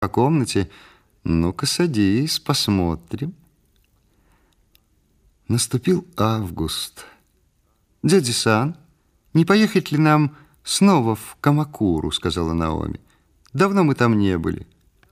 по комнате. Ну-ка, садись, посмотрим. Наступил август. «Дядя-сан, не поехать ли нам снова в Камакуру?» — сказала Наоми. «Давно мы там не были.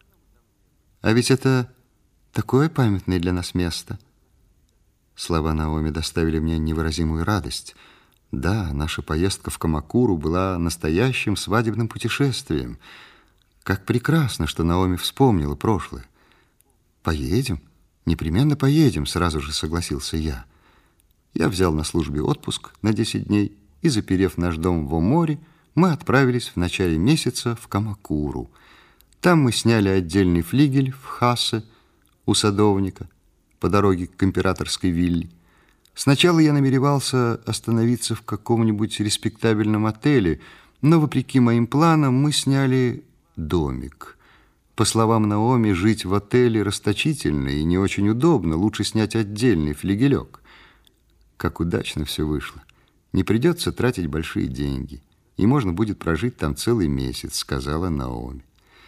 А ведь это такое памятное для нас место». Слова Наоми доставили мне невыразимую радость. Да, наша поездка в Камакуру была настоящим свадебным путешествием. Как прекрасно, что Наоми вспомнила прошлое. «Поедем? Непременно поедем», — сразу же согласился я. Я взял на службе отпуск на 10 дней, и, заперев наш дом в Оморе, мы отправились в начале месяца в Камакуру. Там мы сняли отдельный флигель в Хасе у садовника по дороге к императорской вилле. Сначала я намеревался остановиться в каком-нибудь респектабельном отеле, но, вопреки моим планам, мы сняли домик. По словам Наоми, жить в отеле расточительно и не очень удобно, лучше снять отдельный флигелек. Как удачно все вышло. Не придется тратить большие деньги, и можно будет прожить там целый месяц, сказала Наоми.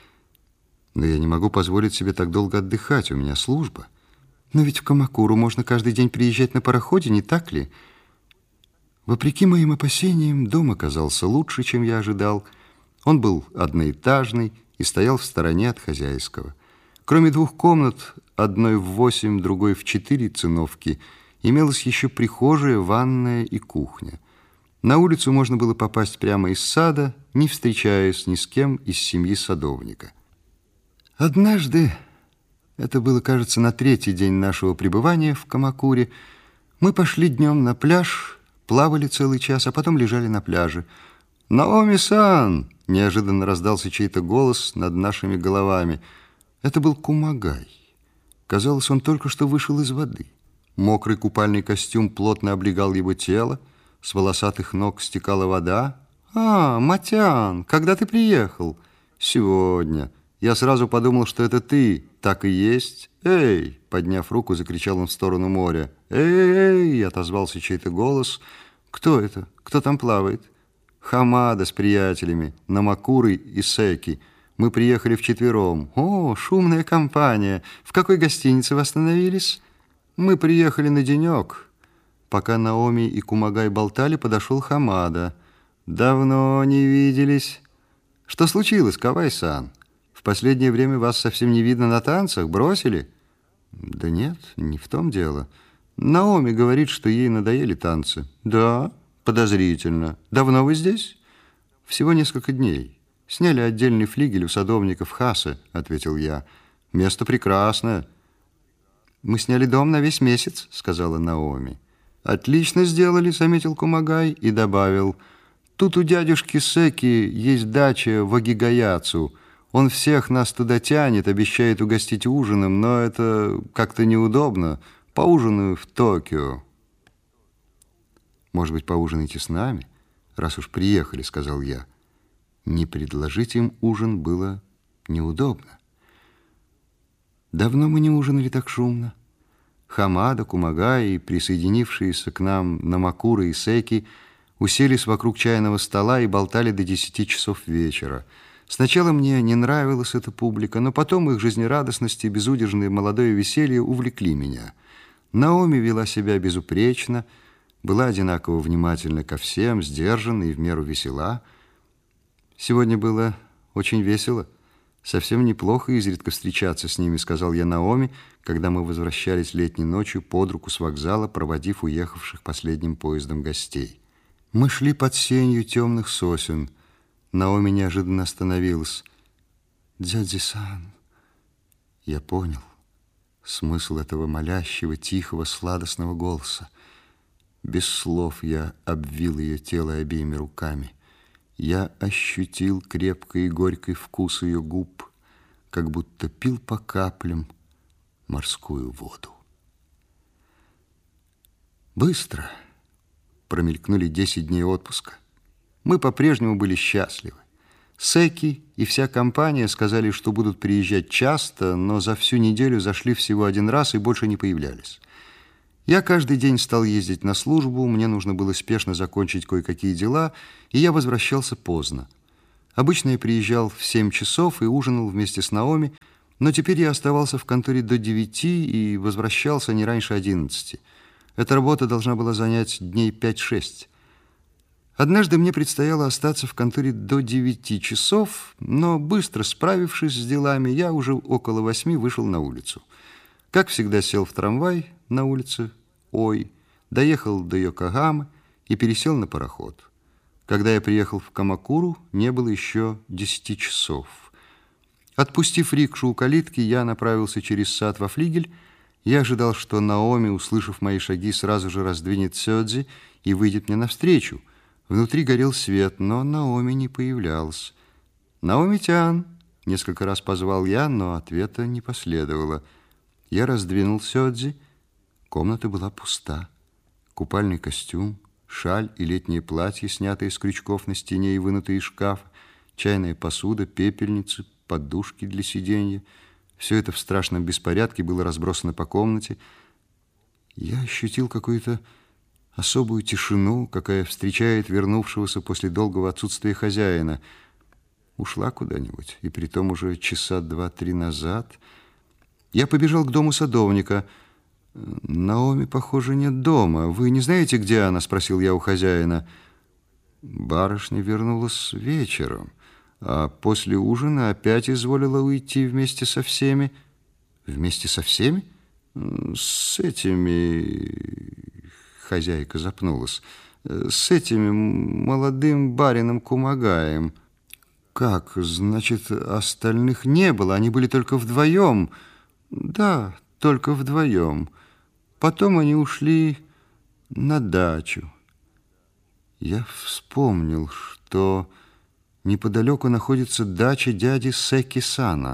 Но я не могу позволить себе так долго отдыхать, у меня служба. Но ведь в Камакуру можно каждый день приезжать на пароходе, не так ли? Вопреки моим опасениям, дом оказался лучше, чем я ожидал. Он был одноэтажный и стоял в стороне от хозяйского. Кроме 2 комнат, одной в 8, другой в 4 циновки, имелась еще прихожая, ванная и кухня. На улицу можно было попасть прямо из сада, не встречаясь ни с кем из семьи садовника. Однажды, это было, кажется, на 3-й день нашего пребывания в Камакуре, мы пошли днем на пляж, плавали целый час, а потом лежали на пляже. «Наоми-сан!» — неожиданно раздался чей-то голос над нашими головами. Это был Кумагай. Казалось, он только что вышел из воды. Мокрый купальный костюм плотно облегал его тело, с волосатых ног стекала вода. «А, Матян, когда ты приехал?» «Сегодня. Я сразу подумал, что это ты. Так и есть. Эй!» Подняв руку, закричал он в сторону моря. «Эй!» — отозвался чей-то голос. «Кто это? Кто там плавает?» «Хамада с приятелями, Намакуры и Секи. Мы приехали вчетвером. О, шумная компания. В какой гостинице вы остановились?» «Мы приехали на денек». Пока Наоми и Кумагай болтали, подошел Хамада. «Давно не виделись. Что случилось, Кавай-сан? В последнее время вас совсем не видно на танцах. Бросили?» «Да нет, не в том дело. Наоми говорит, что ей надоели танцы». «Да? Подозрительно. Давно вы здесь?» «Всего несколько дней. Сняли отдельный флигель у садовника в Хасе», — ответил я. «Место прекрасное». «Мы сняли дом на весь месяц», — сказала Наоми. «Отлично сделали», — заметил Кумагай и добавил. «Тут у дядюшки Секи есть дача в Агигаяцу. Он всех нас туда тянет, обещает угостить ужином, но это как-то неудобно. Поужинаю в Токио». «Может быть, поужинаете с нами, раз уж приехали», — сказал я. Не предложить им ужин было неудобно. Давно мы не ужинали так шумно. Хамада, Кумагай и присоединившиеся к нам Намакуры и Секи уселись вокруг чайного стола и болтали до 10 часов вечера. Сначала мне не нравилась эта публика, но потом их жизнерадостность и безудержное молодое веселье увлекли меня. Наоми вела себя безупречно, была одинаково внимательна ко всем, сдержанна и в меру весела. «Сегодня было очень весело. Совсем неплохо изредка встречаться с ними», — сказал я Наоми, когда мы возвращались летней ночью под руку с вокзала, проводив уехавших последним поездом гостей. Мы шли под сенью темных сосен. Наоми неожиданно остановилась. «Дядя-сан». Я понял смысл этого молящего, тихого, сладостного голоса. Без слов я обвил ее тело обеими руками. Я ощутил крепкий и горький вкус ее губ, как будто пил по каплям морскую воду. Быстро промелькнули 10 дней отпуска. Мы по-прежнему были счастливы. Секи и вся компания сказали, что будут приезжать часто, но за всю неделю зашли всего 1 раз и больше не появлялись. Я каждый день стал ездить на службу, мне нужно было спешно закончить кое-какие дела, и я возвращался поздно. Обычно я приезжал в 7 часов и ужинал вместе с Наоми, но теперь я оставался в конторе до 9 и возвращался не раньше 11. Эта работа должна была занять дней 5-6. Однажды мне предстояло остаться в конторе до 9 часов, но быстро справившись с делами, я уже около 8 вышел на улицу. Как всегда, сел в трамвай на улице Ой, доехал до Йокогамы и пересел на пароход. Когда я приехал в Камакуру, не было еще 10 часов. Отпустив рикшу у калитки, я направился через сад во флигель. Я ожидал, что Наоми, услышав мои шаги, сразу же раздвинет сёдзи и выйдет мне навстречу. Внутри горел свет, но Наоми не появлялась. «Наоми-тян!» — несколько раз позвал я, но ответа не последовало. Я раздвинул сёдзи. Комната была пуста. Купальный костюм, шаль и летнее платье, снятые с крючков на стене и вынутые из шкафа, чайная посуда, пепельницы, подушки для сиденья. Все это в страшном беспорядке было разбросано по комнате. Я ощутил какую-то особую тишину, какая встречает вернувшегося после долгого отсутствия хозяина. Ушла куда-нибудь, и притом уже часа 2-3 назад. Я побежал к дому садовника. «Наоми, похоже, нет дома. Вы не знаете, где она?» — спросил я у хозяина. Барышня вернулась вечером, а после ужина опять изволила уйти вместе со всеми. «Вместе со всеми?» «С этими...» Хозяйка запнулась. «С этими молодым барином Кумагаем». «Как? Значит, остальных не было? Они были только вдвоем?» «Да, только вдвоем. Потом они ушли на дачу». Я вспомнил, что неподалеку находится дача дяди Секи-сана.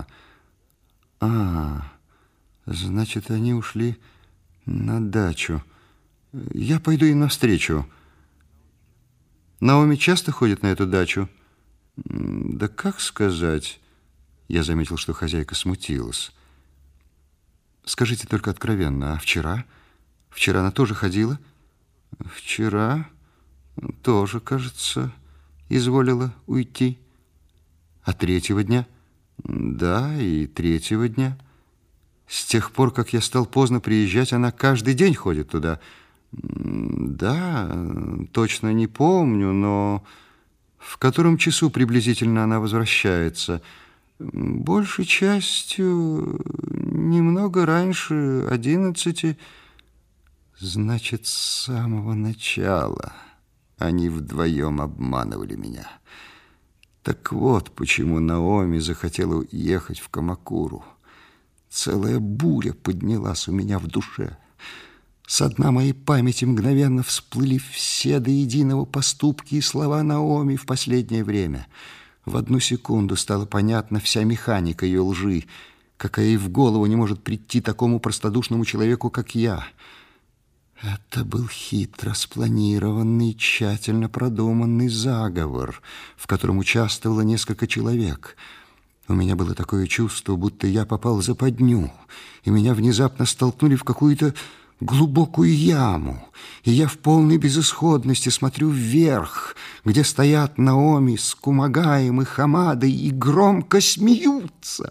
Значит, они ушли на дачу. Я пойду им навстречу. Наоми часто ходит на эту дачу? Да как сказать? Я заметил, что хозяйка смутилась. Скажите только откровенно, а вчера? Вчера она тоже ходила? Вчера тоже, кажется, изволила уйти. А 3-го дня? Да, и 3-го дня. С тех пор, как я стал поздно приезжать, она каждый день ходит туда. Да, точно не помню, но в котором часу приблизительно она возвращается? Большей частью немного раньше 11. Значит, с самого начала они вдвоем обманывали меня. Так вот, почему Наоми захотела ехать в Камакуру. Целая буря поднялась у меня в душе. Со дна моей памяти мгновенно всплыли все до единого поступки и слова Наоми в последнее время. В одну секунду стала понятна вся механика ее лжи, какая и в голову не может прийти такому простодушному человеку, как я. Это был хитро спланированный, тщательно продуманный заговор, в котором участвовало несколько человек. У меня было такое чувство, будто я попал в западню, и меня внезапно столкнули в какую-то глубокую яму, и я в полной безысходности смотрю вверх, где стоят Наоми с Кумагаем и Хамадой и громко смеются.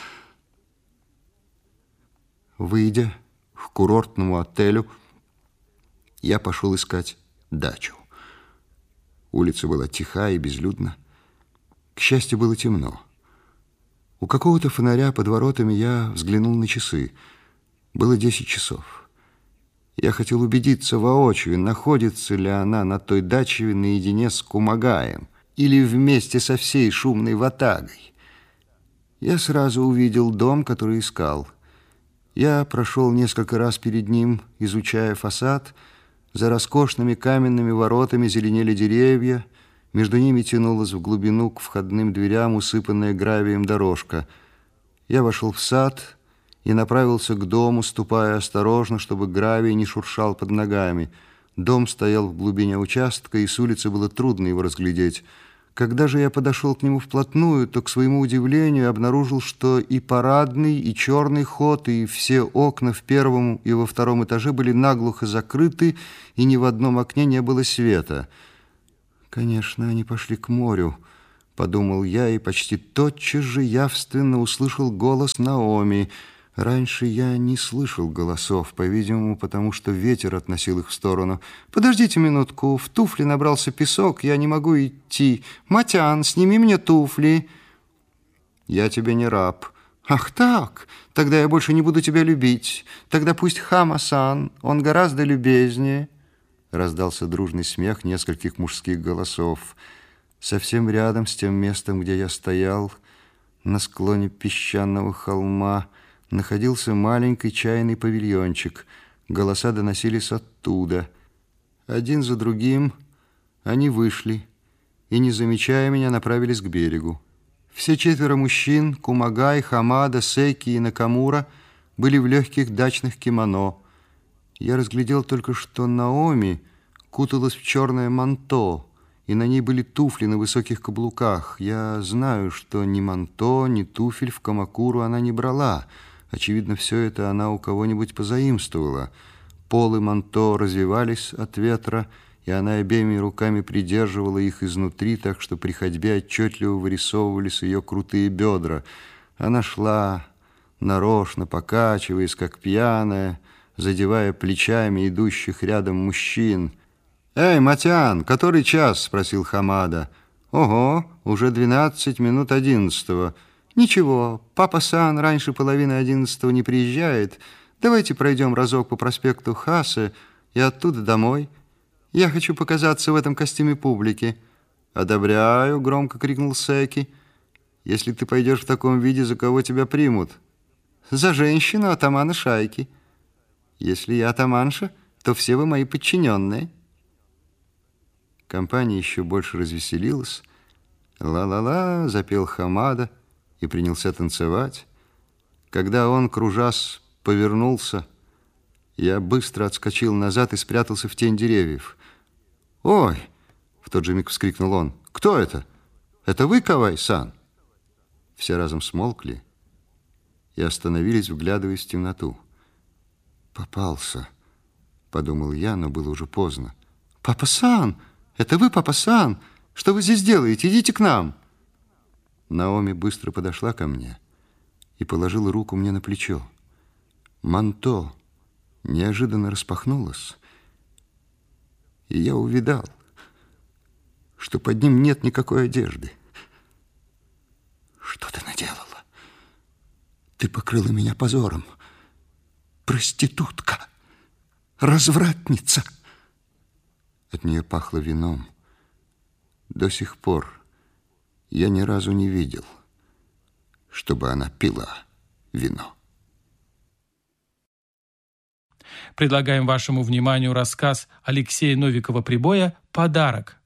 Выйдя к курортному отелю, я пошел искать дачу. Улица была тиха и безлюдна. К счастью, было темно. У какого-то фонаря под воротами я взглянул на часы. Было 10 часов. Я хотел убедиться воочию, находится ли она на той даче наедине с Кумагаем или вместе со всей шумной ватагой. Я сразу увидел дом, который искал. Я прошел несколько раз перед ним, изучая фасад. За роскошными каменными воротами зеленели деревья, между ними тянулась в глубину к входным дверям усыпанная гравием дорожка. Я вошел в сад и направился к дому, ступая осторожно, чтобы гравий не шуршал под ногами. Дом стоял в глубине участка, и с улицы было трудно его разглядеть. Когда же я подошел к нему вплотную, то, к своему удивлению, обнаружил, что и парадный, и черный ход, и все окна в 1-м и во 2-м этаже были наглухо закрыты, и ни в одном окне не было света. Конечно, они пошли к морю, подумал я, и почти тотчас же явственно услышал голос Наоми. Раньше я не слышал голосов, по-видимому, потому что ветер относил их в сторону. «Подождите минутку, в туфли набрался песок, я не могу идти. Матян, сними мне туфли». «Я тебе не раб». «Ах так? Тогда я больше не буду тебя любить. Тогда пусть Хама-сан, он гораздо любезнее». Раздался дружный смех нескольких мужских голосов. Совсем рядом с тем местом, где я стоял, на склоне песчаного холма, находился маленький чайный павильончик. Голоса доносились оттуда. Один за другим они вышли и, не замечая меня, направились к берегу. Все четверо мужчин, Кумагай, Хамада, Сейки и Накамура, были в легких дачных кимоно. Я разглядел только, что Наоми куталась в черное манто, и на ней были туфли на высоких каблуках. Я знаю, что ни манто, ни туфель в Камакуру она не брала. Очевидно, все это она у кого-нибудь позаимствовала. Полы манто развивались от ветра, и она обеими руками придерживала их изнутри, так что при ходьбе отчетливо вырисовывались ее крутые бедра. Она шла нарочно, покачиваясь, как пьяная, задевая плечами идущих рядом мужчин. «Эй, Матян, который час?» — спросил Хамада. «Ого, уже 12 минут 11. Ничего, папа-сан раньше половины 11 не приезжает. Давайте пройдем разок по проспекту Хасе и оттуда домой. Я хочу показаться в этом костюме публике». «Одобряю», — громко крикнул Секи. «Если ты пойдешь в таком виде, за кого тебя примут?» «За женщину атамана шайки. Если я атаманша, то все вы мои подчиненные». Компания еще больше развеселилась. «Ла-ла-ла», — запел Хамада и принялся танцевать. Когда он, кружась, повернулся, я быстро отскочил назад и спрятался в тень деревьев. «Ой!» — в тот же миг вскрикнул он. «Кто это? Это вы, Кавай-сан?» Все разом смолкли и остановились, вглядываясь в темноту. «Попался», — подумал я, но было уже поздно. «Папа-сан! Это вы, папа-сан? Что вы здесь делаете? Идите к нам!» Наоми быстро подошла ко мне и положила руку мне на плечо. Манто неожиданно распахнулось, и я увидал, что под ним нет никакой одежды. «Что ты наделала? Ты покрыла меня позором. Проститутка, развратница!» От нее пахло вином. До сих пор я ни разу не видел, чтобы она пила вино. Предлагаем вашему вниманию рассказ Алексея Новикова-Прибоя «Подарок».